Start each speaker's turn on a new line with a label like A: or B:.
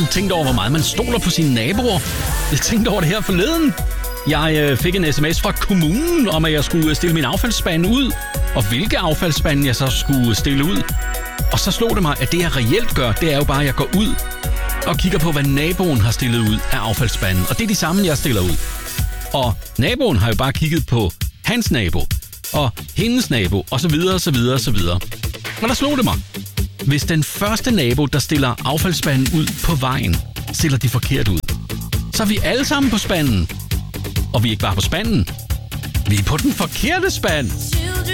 A: nogensinde tænkt over, hvor meget man stoler på sine naboer? Jeg tænkte over det her forleden. Jeg fik en sms fra kommunen om, at jeg skulle stille min affaldsspande ud, og hvilke affaldsspande jeg så skulle stille ud. Og så slog det mig, at det jeg reelt gør, det er jo bare, at jeg går ud og kigger på, hvad naboen har stillet ud af affaldsspanden. Og det er de samme, jeg stiller ud. Og naboen har jo bare kigget på hans nabo, og hendes nabo, og så videre, så videre, så videre. Og der slog det mig. Hvis den første nabo, der stiller affaldsspanden ud på vejen, stiller de forkert ud, så er vi alle sammen på spanden. Og vi er ikke bare på spanden. Vi er på den forkerte spand.